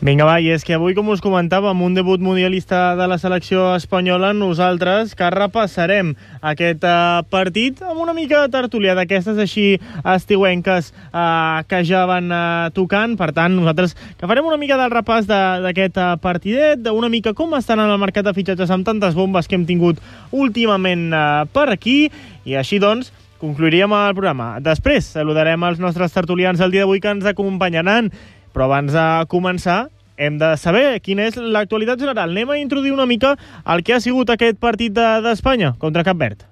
Vinga, va, i és que avui, com us comentava, amb un debut mundialista de la selecció espanyola, nosaltres que repassarem aquest partit amb una mica de tertúlia d'aquestes així estiuenques que ja van tocant. Per tant, nosaltres que farem una mica del repàs d'aquest partidet, d'una mica com estan en el mercat de fitxatges amb tantes bombes que hem tingut últimament per aquí, i així doncs concluiríem el programa. Després saludarem els nostres tertulians el dia d'avui que ens acompanyaran. Però abans de començar, hem de saber quina és l'actualitat general. Anem a introduir una mica el que ha sigut aquest partit d'Espanya contra Cap Verd.